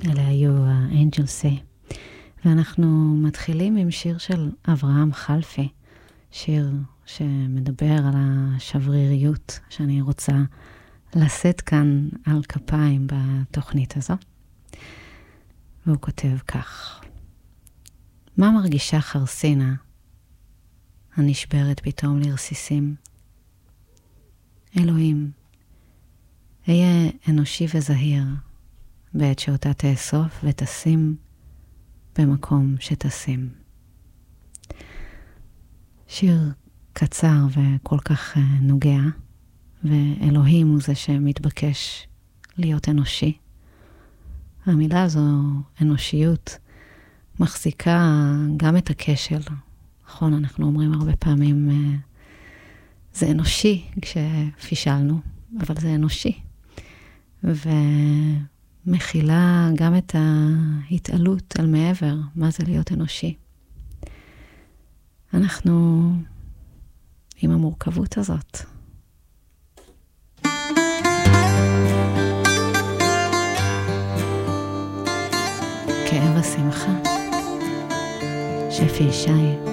אלה היו ה-Angels Say. ואנחנו מתחילים עם שיר של אברהם חלפי, שיר שמדבר על השבריריות שאני רוצה לשאת כאן על כפיים בתוכנית הזו. והוא כותב כך: מה מרגישה חרסינה הנשברת פתאום לרסיסים? אלוהים, היה אנושי וזהיר בעת שאותה תאסוף ותשים במקום שתשים. שיר קצר וכל כך נוגע, ואלוהים הוא זה שמתבקש להיות אנושי. המילה הזו, אנושיות, מחזיקה גם את הכשל. נכון, אנחנו אומרים הרבה פעמים, זה אנושי כשפישלנו, אבל זה אנושי. ומכילה גם את ההתעלות על מעבר, מה זה להיות אנושי. אנחנו עם המורכבות הזאת. כאב השמחה, שפי ישי.